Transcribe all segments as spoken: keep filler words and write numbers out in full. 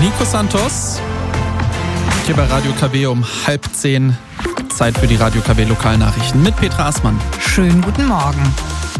Nico Santos. Hier bei Radio K W um halb zehn. Zeit für die Radio K W Lokalnachrichten mit Petra Aßmann. Schönen guten Morgen.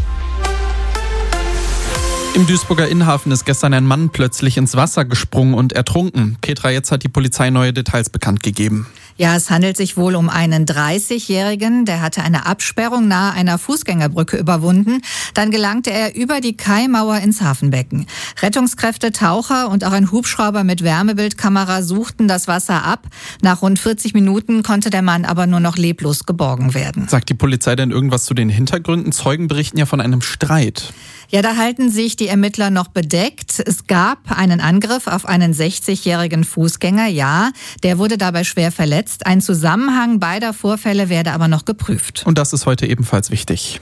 Im Duisburger Innenhafen ist gestern ein Mann plötzlich ins Wasser gesprungen und ertrunken. Petra, jetzt hat die Polizei neue Details bekannt gegeben. Ja, es handelt sich wohl um einen dreißigjährigen, der hatte eine Absperrung nahe einer Fußgängerbrücke überwunden. Dann gelangte er über die Kaimauer ins Hafenbecken. Rettungskräfte, Taucher und auch ein Hubschrauber mit Wärmebildkamera suchten das Wasser ab. Nach rund vierzig Minuten konnte der Mann aber nur noch leblos geborgen werden. Sagt die Polizei denn irgendwas zu den Hintergründen? Zeugen berichten ja von einem Streit. Ja, da halten sich die Ermittler noch bedeckt. Es gab einen Angriff auf einen sechzigjährigen Fußgänger, ja, der wurde dabei schwer verletzt. Ein Zusammenhang beider Vorfälle werde aber noch geprüft. Und das ist heute ebenfalls wichtig.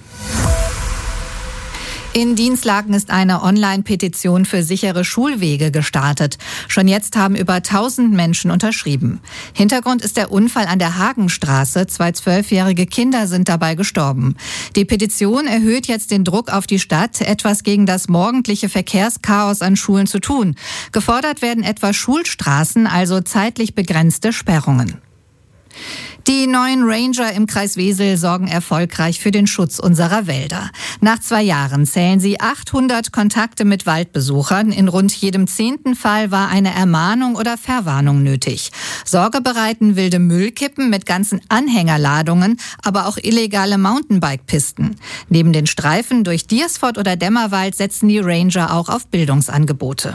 In Dinslaken ist eine Online-Petition für sichere Schulwege gestartet. Schon jetzt haben über tausend Menschen unterschrieben. Hintergrund ist der Unfall an der Hagenstraße. Zwei zwölfjährige Kinder sind dabei gestorben. Die Petition erhöht jetzt den Druck auf die Stadt, etwas gegen das morgendliche Verkehrschaos an Schulen zu tun. Gefordert werden etwa Schulstraßen, also zeitlich begrenzte Sperrungen. Die neuen Ranger im Kreis Wesel sorgen erfolgreich für den Schutz unserer Wälder. Nach zwei Jahren zählen sie achthundert Kontakte mit Waldbesuchern. In rund jedem zehnten Fall war eine Ermahnung oder Verwarnung nötig. Sorge bereiten wilde Müllkippen mit ganzen Anhängerladungen, aber auch illegale Mountainbike-Pisten. Neben den Streifen durch Diersfort oder Dämmerwald setzen die Ranger auch auf Bildungsangebote.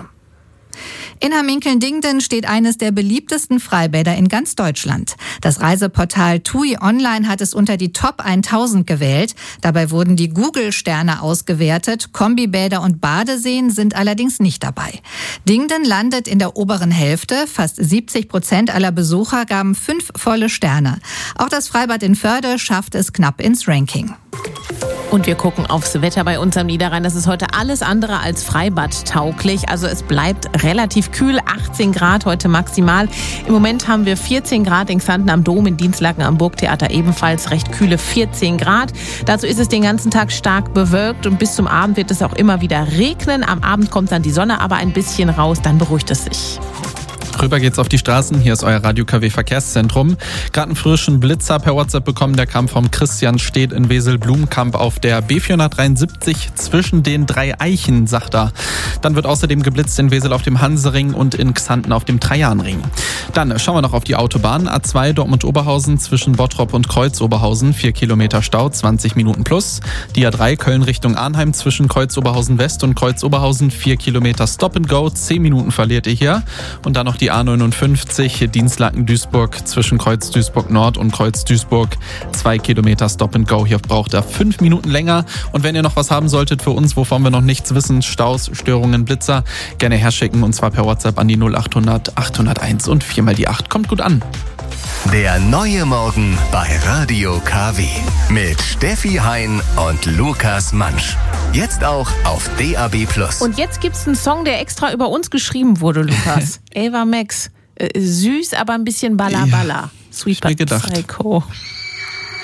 In Hamminkeln-Dingden steht eines der beliebtesten Freibäder in ganz Deutschland. Das Reiseportal TUI Online hat es unter die Top tausend gewählt. Dabei wurden die Google-Sterne ausgewertet. Kombibäder und Badeseen sind allerdings nicht dabei. Dingden landet in der oberen Hälfte. Fast siebzig Prozent aller Besucher gaben fünf volle Sterne. Auch das Freibad in Förde schafft es knapp ins Ranking. Und wir gucken aufs Wetter bei uns am Niederrhein. Das ist heute alles andere als freibadtauglich. Also es bleibt relativ kühl, achtzehn Grad heute maximal. Im Moment haben wir vierzehn Grad in Xanten am Dom, in Dinslaken am Burgtheater ebenfalls recht kühle vierzehn Grad. Dazu ist es den ganzen Tag stark bewölkt und bis zum Abend wird es auch immer wieder regnen. Am Abend kommt dann die Sonne aber ein bisschen raus, dann beruhigt es sich. Rüber geht's auf die Straßen. Hier ist euer Radio K W Verkehrszentrum. Gerade einen frischen Blitzer per WhatsApp bekommen. Der kam vom Christian, steht in Wesel-Blumenkamp auf der B vierhundertdreiundsiebzig zwischen den drei Eichen, sagt er. Dann wird außerdem geblitzt in Wesel auf dem Hansering und in Xanten auf dem Trajanring. Dann schauen wir noch auf die Autobahn. A zwei Dortmund-Oberhausen zwischen Bottrop und Kreuz-Oberhausen. vier Kilometer Stau, zwanzig Minuten plus. Die A drei Köln Richtung Arnheim zwischen Kreuz-Oberhausen West und Kreuz-Oberhausen. vier Kilometer Stop and Go. zehn Minuten verliert ihr hier. Und dann noch die Die A neunundfünfzig, Dinslaken-Duisburg zwischen Kreuz-Duisburg Nord und Kreuz-Duisburg. Zwei Kilometer Stop and Go. Hier braucht er fünf Minuten länger. Und wenn ihr noch was haben solltet für uns, wovon wir noch nichts wissen, Staus, Störungen, Blitzer, gerne herschicken. Und zwar per WhatsApp an die null achthundert achthunderteins und viermal die acht. Kommt gut an. Der neue Morgen bei Radio K W. Mit Steffi Hein und Lukas Mansch. Jetzt auch auf D A B plus. Und jetzt gibt's einen Song, der extra über uns geschrieben wurde, Lukas. Ava Max. Äh, süß, aber ein bisschen Balla Balla. Ja, Sweet but Psycho.